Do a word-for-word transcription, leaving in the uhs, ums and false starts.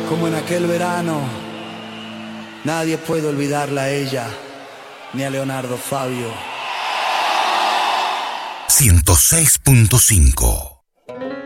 Como en aquel verano, nadie puede olvidarla a ella, ni a Leonardo Fabio. ciento seis punto cinco